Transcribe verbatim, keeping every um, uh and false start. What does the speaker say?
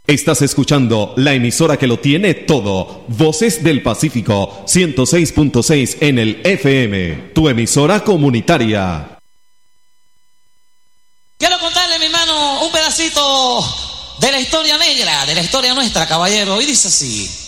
Estás escuchando la emisora que lo tiene todo. Voces del Pacífico, ciento seis punto seis en el F M. Tu emisora comunitaria. Quiero contarle, mi hermano, un pedacito de la historia negra, de la historia nuestra, caballero. Y dice así.